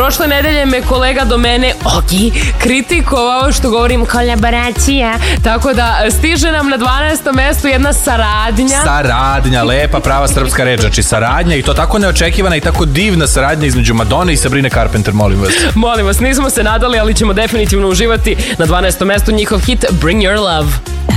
Prošle nedelje me kolega do mene Ogi kritikovao što govorim kolaboracija. Tako da stiže nam na 12. mestu jedna saradnja. Saradnja, lepa prava srpska reč. Znači saradnja i to tako neočekivana i tako divna saradnja između Madone i Sabrine Carpenter, molim vas. Molim vas, nismo se nadali, ali ćemo definitivno uživati na 12. mestu njihov hit Bring Your Love.